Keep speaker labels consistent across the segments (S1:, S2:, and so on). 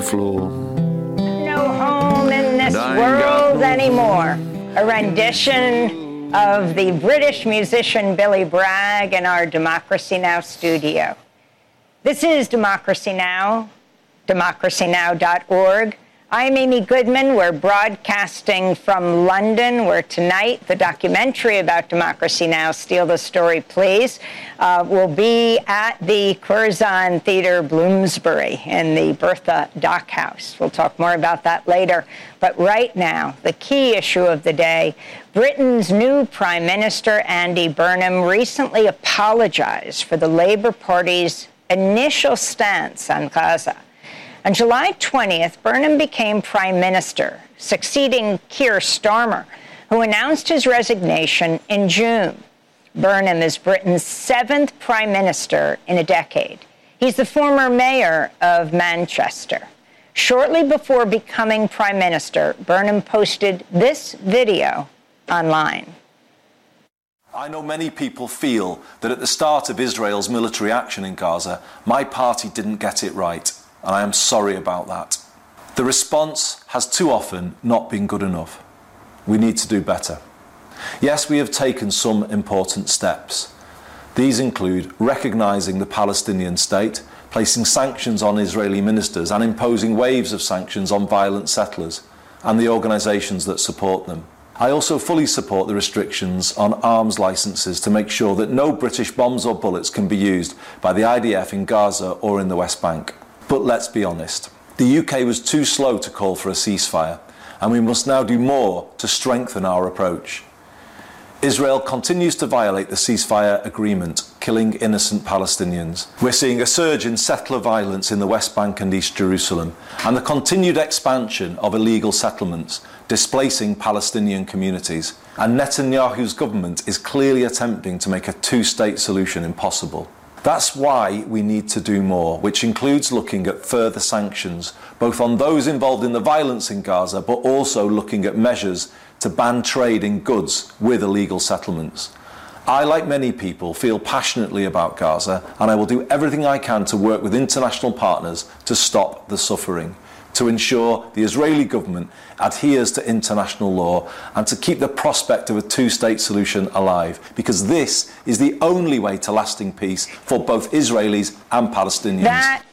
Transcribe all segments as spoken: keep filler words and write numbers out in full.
S1: floor.
S2: No home in this world anymore. A rendition of the British musician Billy Bragg in our Democracy Now! Studio. This is Democracy Now!, democracy now dot org. I'm Amy Goodman. We're broadcasting from London, where tonight the documentary about Democracy Now!, Steal the Story, Please, uh, will be at the Curzon Theatre, Bloomsbury, in the Bertha Dock House. We'll talk more about that later. But right now, the key issue of the day, Britain's new Prime Minister, Andy Burnham, recently apologized for the Labour Party's initial stance on Gaza. On July twentieth, Burnham became Prime Minister, succeeding Keir Starmer, who announced his resignation in June. Burnham is Britain's seventh Prime Minister in a decade. He's the former mayor of Manchester. Shortly before becoming Prime Minister, Burnham posted this video online.
S3: I know many people feel that at the start of Israel's military action in Gaza, my party didn't get it right. And I am sorry about that. The response has too often not been good enough. We need to do better. Yes, we have taken some important steps. These include recognising the Palestinian state, placing sanctions on Israeli ministers and imposing waves of sanctions on violent settlers and the organisations that support them. I also fully support the restrictions on arms licences to make sure that no British bombs or bullets can be used by the I D F in Gaza or in the West Bank. But let's be honest, the U K was too slow to call for a ceasefire, and we must now do more to strengthen our approach. Israel continues to violate the ceasefire agreement, killing innocent Palestinians. We're seeing a surge in settler violence in the West Bank and East Jerusalem, and the continued expansion of illegal settlements, displacing Palestinian communities. And Netanyahu's government is clearly attempting to make a two-state solution impossible. That's why we need to do more, which includes looking at further sanctions, both on those involved in the violence in Gaza, but also looking at measures to ban trade in goods with illegal settlements. I, like many people, feel passionately about Gaza, and I will do everything I can to work with international partners to stop the suffering, to ensure the Israeli government adheres to international law and to keep the prospect of a two-state solution alive, because this is the only way to lasting peace for both Israelis and Palestinians.
S2: That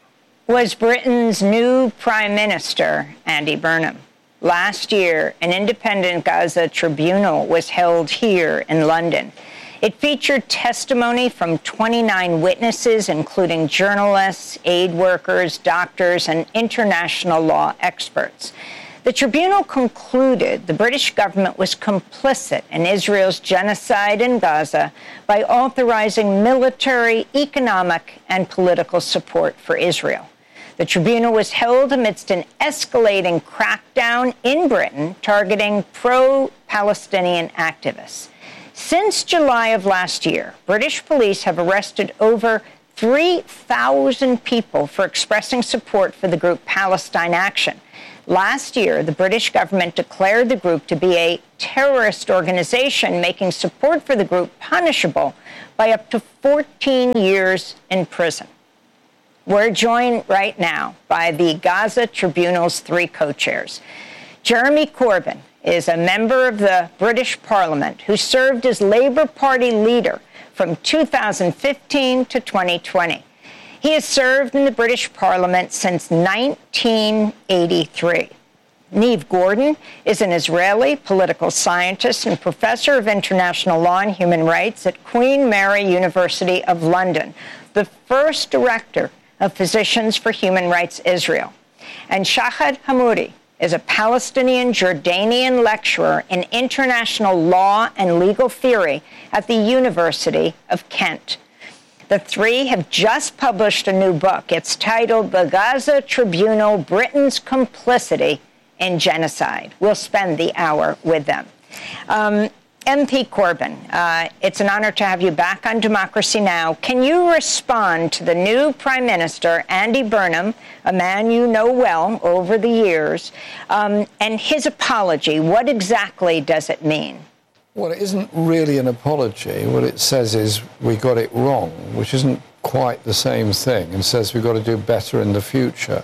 S2: was Britain's new Prime Minister, Andy Burnham. Last year, an independent Gaza tribunal was held here in London. It featured testimony from twenty-nine witnesses, including journalists, aid workers, doctors, and international law experts. The tribunal concluded the British government was complicit in Israel's genocide in Gaza by authorizing military, economic, and political support for Israel. The tribunal was held amidst an escalating crackdown in Britain targeting pro-Palestinian activists. Since July of last year, British police have arrested over three thousand people for expressing support for the group Palestine Action. Last year, the British government declared the group to be a terrorist organization, making support for the group punishable by up to fourteen years in prison. We're joined right now by the Gaza Tribunal's three co-chairs. Jeremy Corbyn is a member of the British Parliament who served as Labour Party leader from two thousand fifteen to twenty twenty. He has served in the British Parliament since nineteen eighty-three. Niamh Gordon is an Israeli political scientist and professor of international law and human rights at Queen Mary University of London, the first director of Physicians for Human Rights Israel. And Shahid Hammoudi is a Palestinian-Jordanian lecturer in international law and legal theory at the University of Kent. The three have just published a new book. It's titled The Gaza Tribunal, Britain's Complicity in Genocide. We'll spend the hour with them. Um, M P Corbyn, uh, it's an honor to have you back on Democracy Now! Can you respond to the new Prime Minister, Andy Burnham, a man you know well over the years, um, and his apology? What exactly does it mean?
S4: Well, it isn't really an apology. What it says is we got it wrong, which isn't quite the same thing, and says we've got to do better in the future.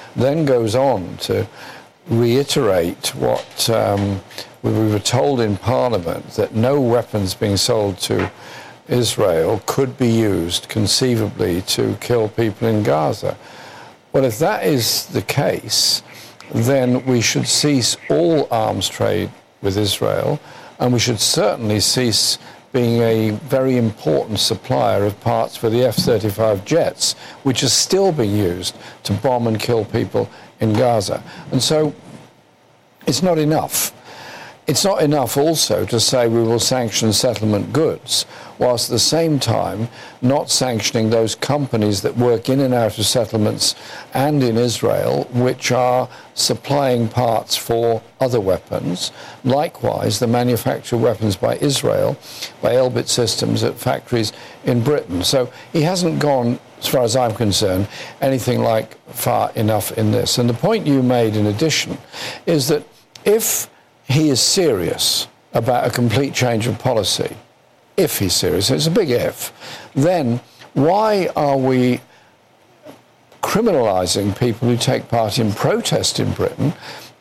S4: then goes on to reiterate what um, we were told in Parliament, that no weapons being sold to Israel could be used conceivably to kill people in Gaza. Well, if that is the case, then we should cease all arms trade with Israel, and we should certainly cease being a very important supplier of parts for the F thirty-five jets, which are still being used to bomb and kill people in Gaza. And so it's not enough. It's not enough also to say we will sanction settlement goods, whilst at the same time not sanctioning those companies that work in and out of settlements and in Israel, which are supplying parts for other weapons. Likewise, the manufacture of weapons by Israel, by Elbit Systems at factories in Britain. So he hasn't gone, as far as I'm concerned, anything like far enough in this. And the point you made in addition is that if he is serious about a complete change of policy, if he's serious, it's a big if, then why are we criminalising people who take part in protest in Britain?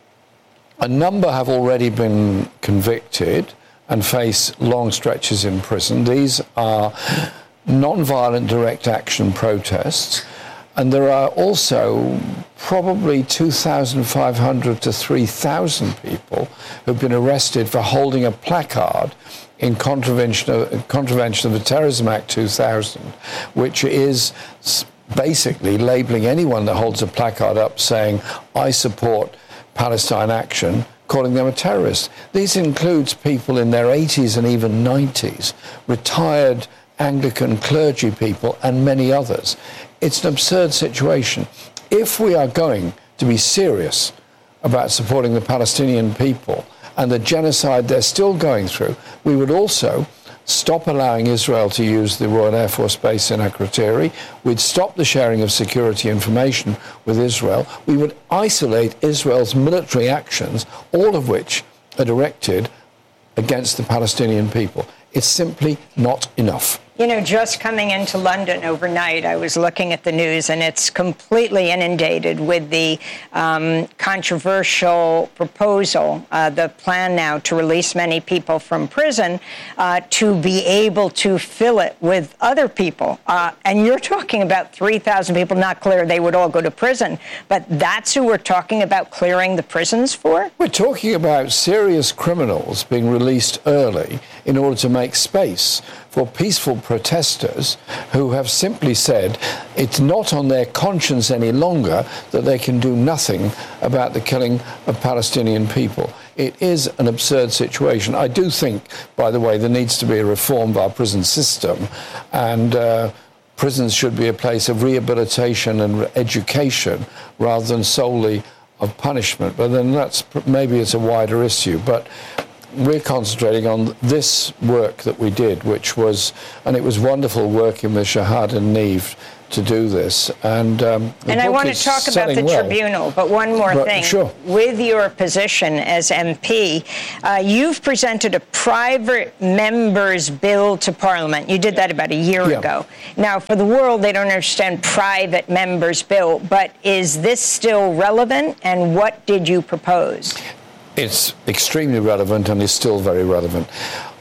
S4: A number have already been convicted and face long stretches in prison. These are non-violent direct action protests. And there are also probably two thousand five hundred to three thousand people who've been arrested for holding a placard in contravention of, contravention of the Terrorism Act two thousand, which is basically labelling anyone that holds a placard up saying, I support Palestine action, calling them a terrorist. These includes people in their eighties and even nineties, retired Anglican clergy people, and many others. It's an absurd situation. If we are going to be serious about supporting the Palestinian people and the genocide they're still going through, we would also stop allowing Israel to use the Royal Air Force Base in Akrotiri. We'd stop the sharing of security information with Israel. We would isolate Israel's military actions, all of which are directed against the Palestinian people. It's simply not enough.
S2: You know, just coming into London overnight, I was looking at the news, and it's completely inundated with the um, controversial proposal, uh, the plan now to release many people from prison, uh, to be able to fill it with other people. Uh, and you're talking about three thousand people, not clear they would all go to prison, but that's who we're talking about clearing the prisons for?
S4: We're talking about serious criminals being released early in order to make space for peaceful protesters who have simply said it's not on their conscience any longer that they can do nothing about the killing of Palestinian people. It is an absurd situation. I do think, by the way, there needs to be a reform of our prison system, and uh, prisons should be a place of rehabilitation and education rather than solely of punishment. But then that's maybe it's a wider issue. But we're concentrating on this work that we did, which was, and it was wonderful working with Shahad and Neve to do this. And um,
S2: and I want to talk about the well. tribunal, but one more
S4: but,
S2: thing.
S4: Sure.
S2: With your position as M P, uh, you've presented a private member's bill to Parliament. You did that about a year
S4: yeah.
S2: ago. Now, for the world, they don't understand private member's bill, but is this still relevant, and what did you propose?
S4: It's extremely relevant and is still very relevant.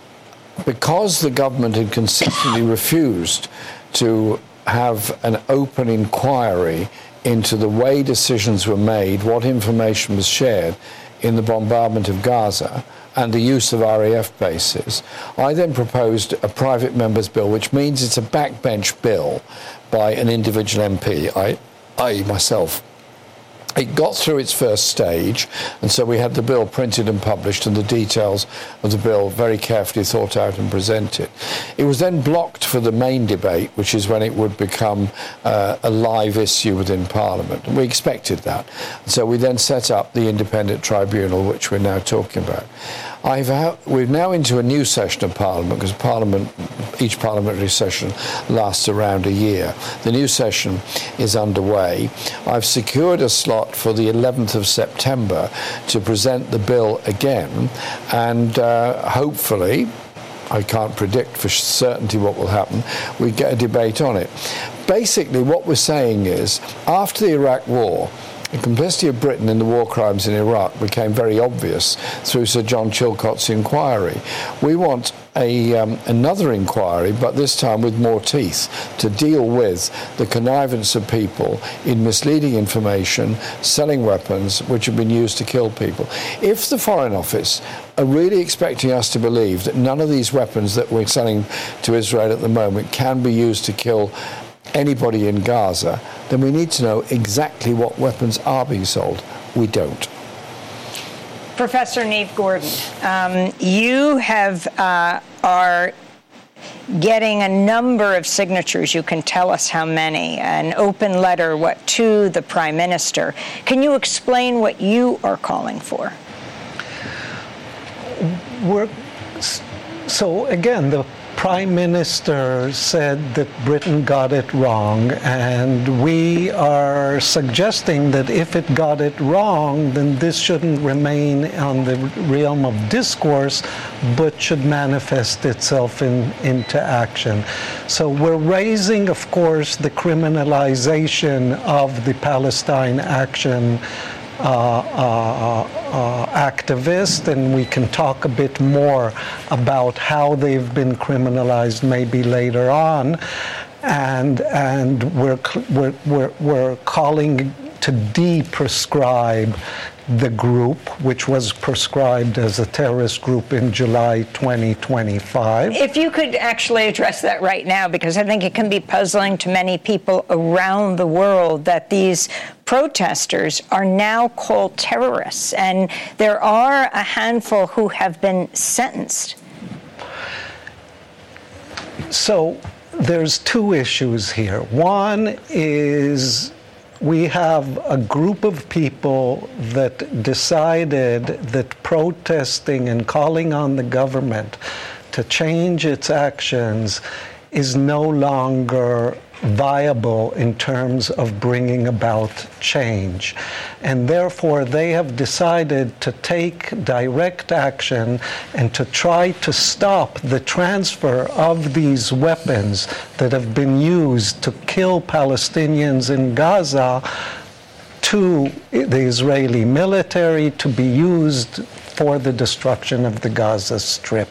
S4: Because the government had consistently refused to have an open inquiry into the way decisions were made, what information was shared in the bombardment of Gaza and the use of R A F bases, I then proposed a private member's bill, which means it's a backbench bill by an individual M P, I, I myself. It got through its first stage, and so we had the bill printed and published, and the details of the bill very carefully thought out and presented. It was then blocked for the main debate, which is when it would become uh, a live issue within Parliament. And we expected that. So we then set up the independent tribunal, which we're now talking about. I've ha- we're now into a new session of Parliament, because Parliament, each parliamentary session lasts around a year. The new session is underway. I've secured a slot for the eleventh of September to present the bill again, and uh, hopefully, I can't predict for certainty what will happen, we get a debate on it. Basically, what we're saying is, after the Iraq War, The complicity of Britain in the war crimes in Iraq became very obvious through Sir John Chilcot's inquiry. We want a, um, another inquiry, but this time with more teeth, to deal with the connivance of people in misleading information, selling weapons which have been used to kill people. If the Foreign Office are really expecting us to believe that none of these weapons that we're selling to Israel at the moment can be used to kill anybody in Gaza, then we need to know exactly what weapons are being sold. We don't.
S2: Professor Neve Gordon, um, you have uh, are getting a number of signatures. You can tell us how many. An open letter, what, to the Prime Minister. Can you explain what you are calling for?
S1: We're, so again, the Prime Minister said that Britain got it wrong, and we are suggesting that if it got it wrong, then this shouldn't remain on the realm of discourse, but should manifest itself in, into action. So we're raising, of course, the criminalization of the Palestine Action Uh, uh, uh, activist, and we can talk a bit more about how they've been criminalized maybe later on, and and we're we're we're, we're calling to de-prescribe the group, which was prescribed as a terrorist group in July twenty twenty-five.
S2: If you could actually address that right now, because I think it can be puzzling to many people around the world that these protesters are now called terrorists, and there are a handful who have been sentenced.
S1: So there's two issues here. One is we have a group of people that decided that protesting and calling on the government to change its actions is no longer viable in terms of bringing about change. And therefore, they have decided to take direct action and to try to stop the transfer of these weapons that have been used to kill Palestinians in Gaza to the Israeli military to be used for the destruction of the Gaza Strip.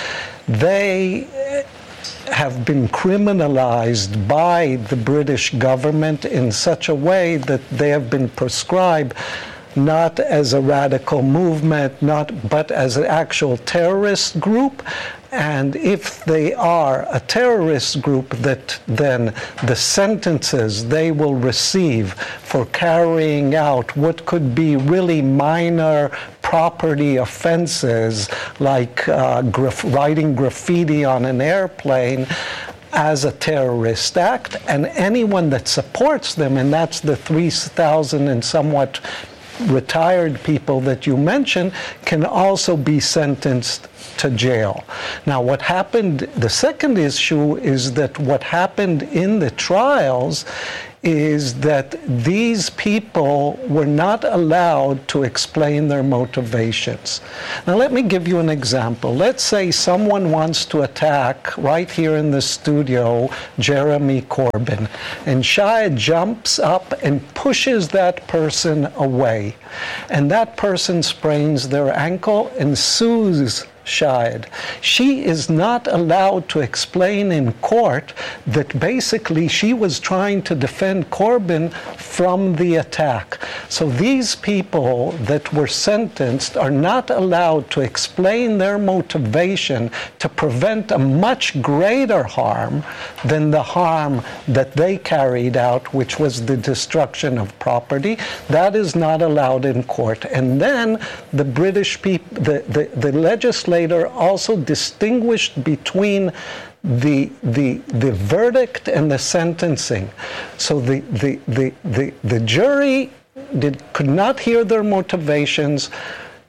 S1: They have been criminalized by the British government in such a way that they have been prescribed not as a radical movement, not but as an actual terrorist group. And if they are a terrorist group, that then the sentences they will receive for carrying out what could be really minor property offenses, like uh, graf- writing graffiti on an airplane, as a terrorist act, and anyone that supports them, and that's the three thousand and somewhat retired people that you mentioned, can also be sentenced to jail. Now, what happened, the second issue is that what happened in the trials is that these people were not allowed to explain their motivations. Now, let me give you an example. Let's say someone wants to attack, right here in the studio, Jeremy Corbyn, and Shia jumps up and pushes that person away, and that person sprains their ankle and sues Shahid. She is not allowed to explain in court that basically she was trying to defend Corbyn from the attack. So these people that were sentenced are not allowed to explain their motivation to prevent a much greater harm than the harm that they carried out, which was the destruction of property. That is not allowed in court. And then the British people, the, the, the legislature also distinguished between the the the verdict and the sentencing. So the the the the, the jury did could not hear their motivations.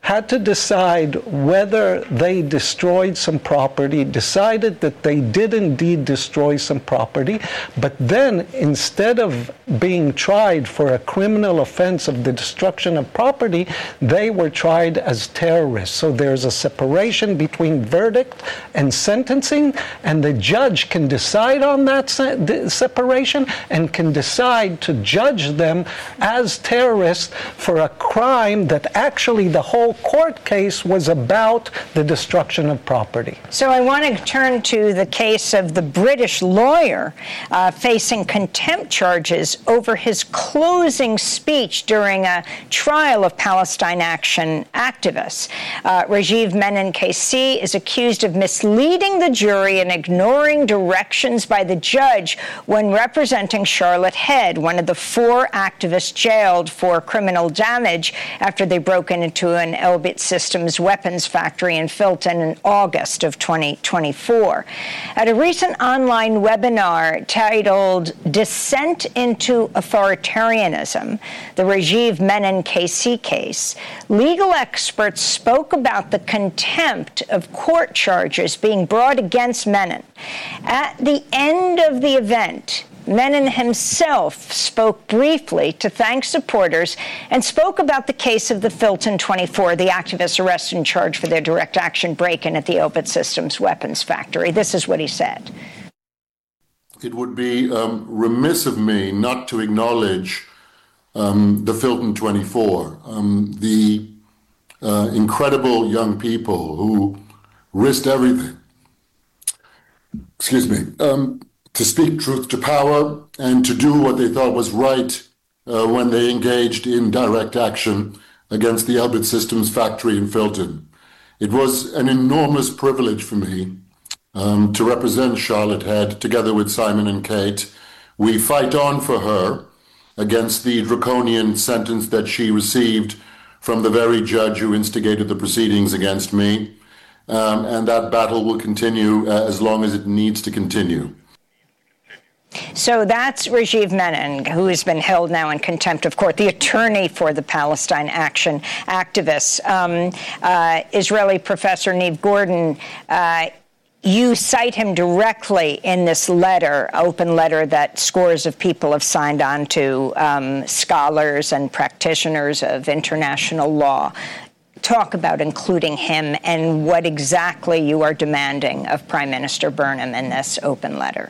S1: had to decide whether they destroyed some property, decided that they did indeed destroy some property, but then instead of being tried for a criminal offense of the destruction of property, they were tried as terrorists. So there's a separation between verdict and sentencing, and the judge can decide on that se- separation and can decide to judge them as terrorists for a crime that actually the whole court case was about the destruction of property.
S2: So I want to turn to the case of the British lawyer uh, facing contempt charges over his closing speech during a trial of Palestine Action activists. Uh, Rajiv Menon-Casey is accused of misleading the jury and ignoring directions by the judge when representing Charlotte Head, one of the four activists jailed for criminal damage after they broke into an Elbit Systems weapons factory in Filton in August of twenty twenty-four. At a recent online webinar titled Descent into Authoritarianism, the Rajiv Menon-Casey case, legal experts spoke about the contempt of court charges being brought against Menon. At the end of the event, Menon himself spoke briefly to thank supporters and spoke about the case of the Filton twenty-four, the activists arrested and charged for their direct action break-in at the Elbit Systems weapons factory. This is what he said.
S5: It would be um, remiss of me not to acknowledge um, the Filton twenty-four, um, the uh, incredible young people who risked everything. Excuse me. Um, to speak truth to power and to do what they thought was right uh, when they engaged in direct action against the Elbit Systems factory in Filton. It was an enormous privilege for me um, to represent Charlotte Head together with Simon and Kate. We fight on for her against the draconian sentence that she received from the very judge who instigated the proceedings against me. Um, and that battle will continue uh, as long as it needs to continue.
S2: So that's Rajiv Menon, who has been held now in contempt of court, the attorney for the Palestine Action activists. Um, uh, Israeli professor Neve Gordon, uh, you cite him directly in this letter, open letter that scores of people have signed on to, um, scholars and practitioners of international law. Talk about including him and what exactly you are demanding of Prime Minister Burnham in this open letter.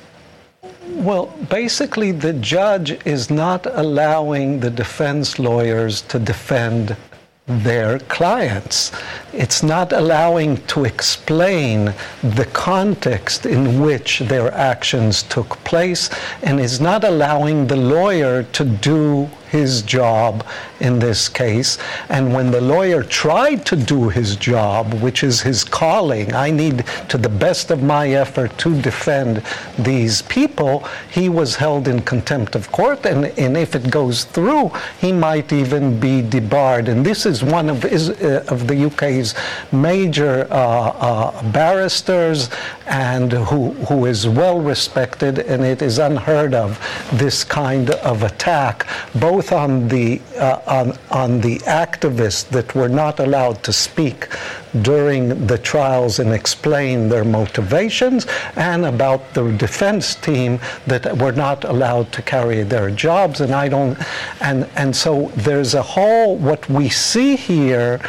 S1: Well, basically, the judge is not allowing the defense lawyers to defend their clients. It's not allowing to explain the context in which their actions took place, and is not allowing the lawyer to do his job in this case. And when the lawyer tried to do his job, which is his calling, I need to the best of my effort to defend these people, he was held in contempt of court, and, and if it goes through, he might even be debarred. And this is one of, is, uh, of the U K's major uh, uh, barristers, and who, who is well respected, and it is unheard of, this kind of attack, both on the uh, on on the activists that were not allowed to speak during the trials and explain their motivations, and about the defense team that were not allowed to carry their jobs. And I don't, and and so there's a whole, what we see here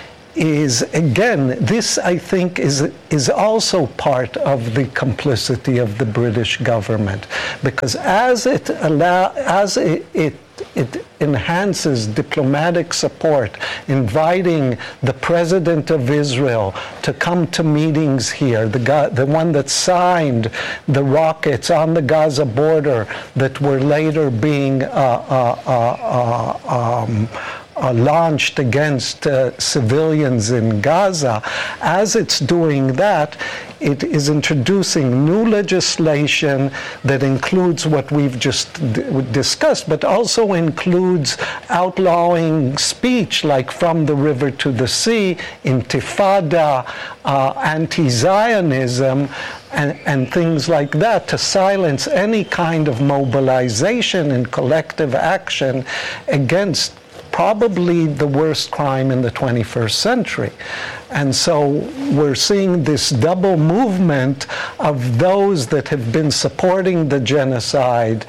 S1: is, again, this, I think, is is also part of the complicity of the British government, because as it allow as it, it it enhances diplomatic support, inviting the President of Israel to come to meetings here, the guy, the one that signed the rockets on the Gaza border that were later being uh, uh, uh, uh, um, Uh, launched against uh, civilians in Gaza. As it's doing that, it is introducing new legislation that includes what we've just d- discussed, but also includes outlawing speech like from the river to the sea, intifada, uh, anti-Zionism, And, and things like that, to silence any kind of mobilization and collective action against probably the worst crime in the twenty-first century. And so we're seeing this double movement of those that have been supporting the genocide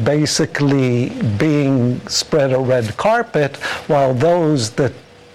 S1: basically being spread a red carpet, while those that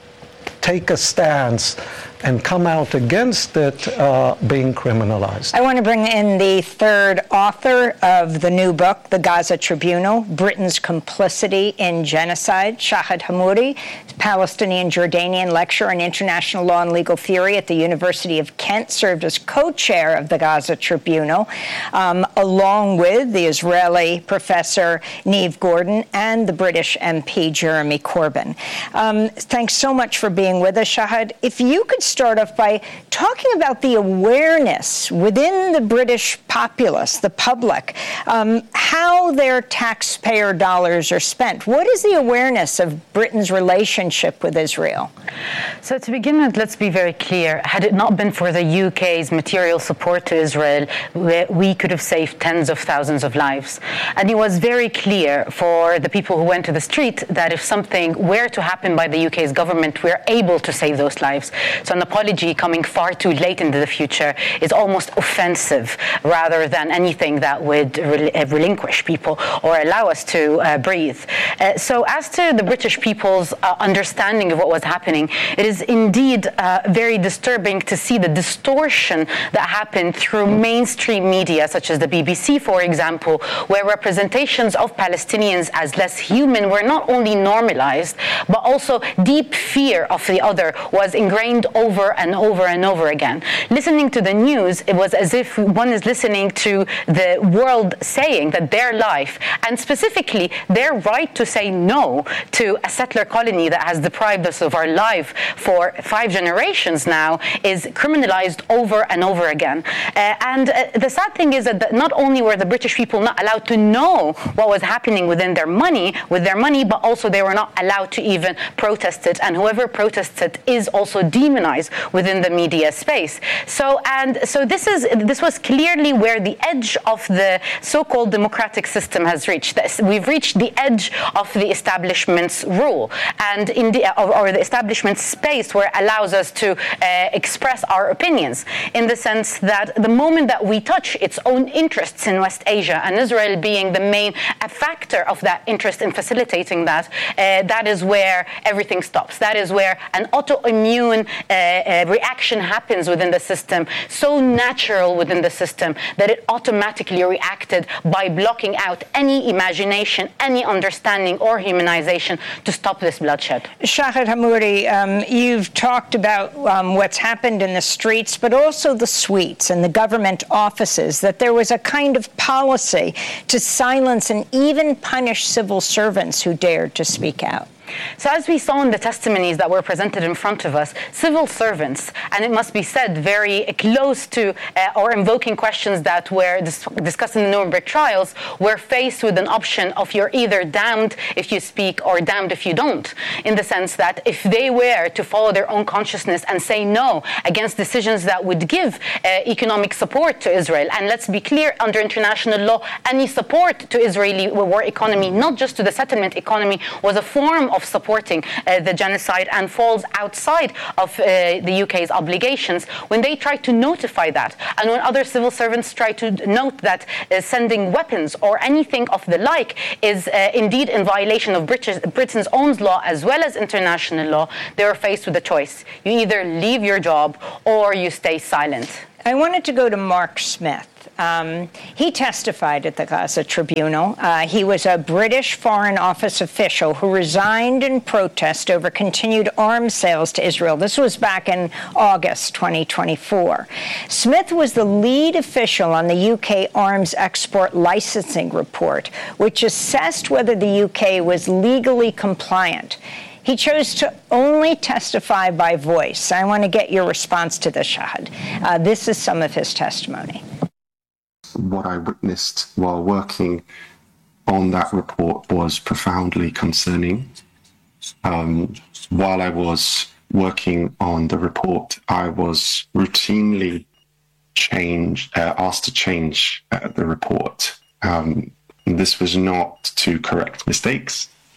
S1: take a stance and come out against it uh, being criminalized.
S2: I want to bring in the third author of the new book, The Gaza Tribunal, Britain's Complicity in Genocide, Shahid Hammoudi, Palestinian Jordanian lecturer in international law and legal theory at the University of Kent, served as co-chair of the Gaza Tribunal, um, along with the Israeli professor Neve Gordon and the British M P Jeremy Corbyn. Um, thanks so much for being with us, Shahid. If you could start off by talking about the awareness within the British populace, the public, um, how their taxpayer dollars are spent. What is the awareness of Britain's relationship with Israel?
S6: So to begin with, let's be very clear. Had it not been for the U K's material support to Israel, we could have saved tens of thousands of lives. And it was very clear for the people who went to the street that if something were to happen by the U K's government, we're able to save those lives. So an apology coming far too late into the future is almost offensive rather than anything that would rel- relinquish people or allow us to uh, breathe. Uh, so as to the British people's uh, understanding of what was happening, it is indeed uh, very disturbing to see the distortion that happened through mainstream media, such as the B B C, for example, where representations of Palestinians as less human were not only normalized, but also deep fear of the other was ingrained over and over and over again. Listening to the news, it was as if one is listening to the world saying that their life, and specifically their right to say no to a settler colony that has deprived us of our life for five generations now, is criminalized over and over again. Uh, and uh, the sad thing is that the, not only were the British people not allowed to know what was happening within their money, with their money, but also they were not allowed to even protest it. And whoever protests it is also demonized within the media space. So, and so this is this was clearly where the edge of the so-called democratic system has reached. We've reached the edge of the establishment's rule, and in the or, or the establishment space where it allows us to uh, express our opinions. In the sense that the moment that we touch its own interests in West Asia, and Israel being the main a factor of that interest in facilitating that, uh, that is where everything stops. That is where an autoimmune uh, uh, reaction happens within the system, so natural within the system that it automatically reacted by blocking out any imagination, any understanding or humanization to stop this bloodshed.
S2: Shahid Hammoudi, um, you've talked about um, what's happened in the streets, but also the suites and the government offices, that there was a kind of policy to silence and even punish civil servants who dared to speak out.
S6: So as we saw in the testimonies that were presented in front of us, civil servants, and it must be said very close to uh, or invoking questions that were dis- discussed in the Nuremberg trials, were faced with an option of you're either damned if you speak or damned if you don't, in the sense that if they were to follow their own consciousness and say no against decisions that would give uh, economic support to Israel, and let's be clear, under international law, any support to Israeli war economy, not just to the settlement economy, was a form of supporting uh, the genocide and falls outside of uh, the U K's obligations. When they try to notify that, and when other civil servants try to note that uh, sending weapons or anything of the like is uh, indeed in violation of British, Britain's own law as well as international law, they are faced with a choice. You either leave your job or you stay silent.
S2: I wanted to go to Mark Smith. Um, he testified at the Gaza Tribunal. Uh, he was a British Foreign Office official who resigned in protest over continued arms sales to Israel. This was back in August twenty twenty-four. Smith was the lead official on the U K arms export licensing report, which assessed whether the U K was legally compliant. He chose to only testify by voice. I want to get your response to this, Shahid. Uh, this is some of his testimony.
S7: What I witnessed while working on that report was profoundly concerning. Um, while I was working on the report, I was routinely changed, uh, asked to change uh, the report. Um, this was not to correct mistakes.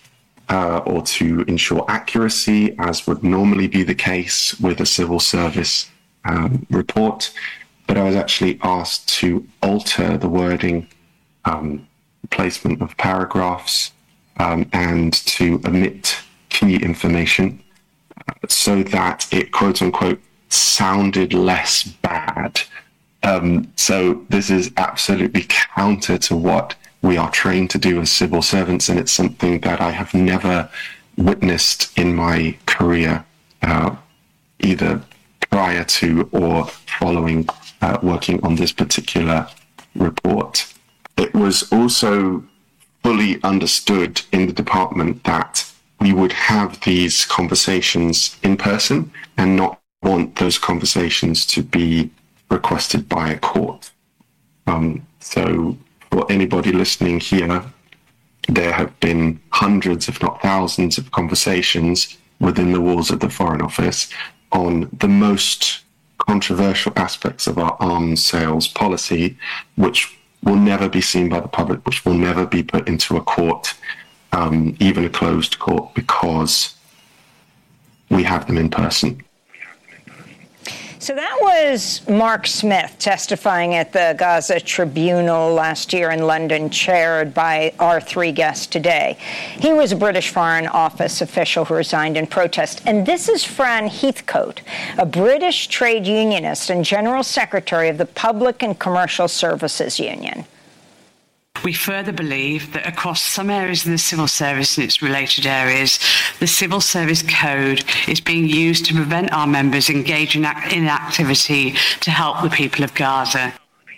S7: uh, or to ensure accuracy, as would normally be the case with a civil service um, report. But I was actually asked to alter the wording, um, placement of paragraphs, um, and to omit key information uh, so that it, quote unquote, sounded less bad. Um, so this is absolutely counter to what we are trained to do as civil servants, and it's something that I have never witnessed in my career, uh, either prior to or following uh, working on this particular report. It was also fully understood in the department that we would have these conversations in person and not want those conversations to be requested by a court. Um, so for anybody listening here, there have been hundreds, if not thousands, of conversations within the walls of the Foreign Office on the most controversial aspects of our arms sales policy, which will never be seen by the public, which will never be put into a court, um, even a closed court, because we have them in person.
S2: So that was Mark Smith testifying at the Gaza Tribunal last year in London, chaired by our three guests today. He was a British Foreign Office official who resigned in protest. And this is Fran Heathcote, a British trade unionist and General Secretary of the Public and Commercial Services Union.
S8: We further believe that across some areas of the civil service and its related areas, the Civil Service Code is being used to prevent our members engaging in activity to help the people of Gaza.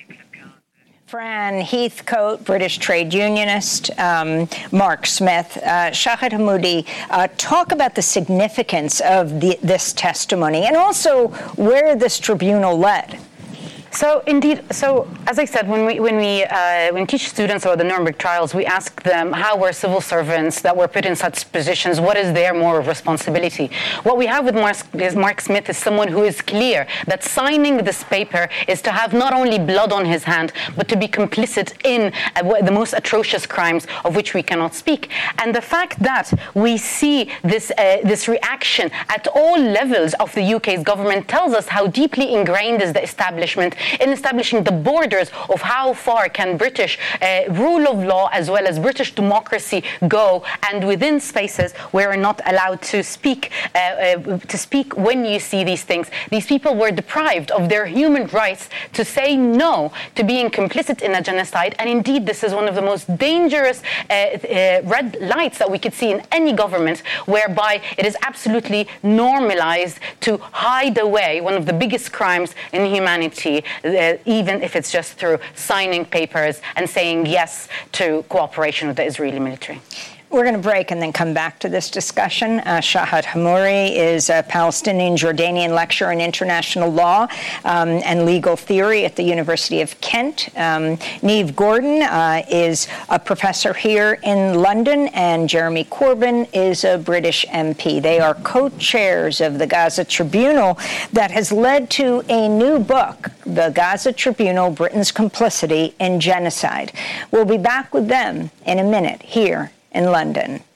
S2: Fran Heathcote, British trade unionist, um, Mark Smith, uh, Shahid Hammoudi, uh, talk about the significance of the, this testimony and also where this tribunal led.
S6: So indeed, so as I said, when we when we uh, when we teach students about the Nuremberg trials, we ask them how were civil servants that were put in such positions, what is their moral responsibility? What we have with Mark, is Mark Smith is someone who is clear that signing this paper is to have not only blood on his hand, but to be complicit in uh, the most atrocious crimes of which we cannot speak. And the fact that we see this uh, this reaction at all levels of the U K's government tells us how deeply ingrained is the establishment in establishing the borders of how far can British uh, rule of law as well as British democracy go, and within spaces where we're not allowed to speak uh, uh, to speak when you see these things. These people were deprived of their human rights to say no to being complicit in a genocide, and indeed this is one of the most dangerous uh, uh, red lights that we could see in any government, whereby it is absolutely normalized to hide away one of the biggest crimes in humanity, Uh, even if it's just through signing papers and saying yes to cooperation with the Israeli military.
S2: We're going to break and then come back to this discussion. Uh, Shahid Hammoudi is a Palestinian Jordanian lecturer in international law um, and legal theory at the University of Kent. Um, Niamh Gordon uh, is a professor here in London, and Jeremy Corbyn is a British M P. They are co-chairs of the Gaza Tribunal that has led to a new book, The Gaza Tribunal, Britain's Complicity in Genocide. We'll be back with them in a minute here in London.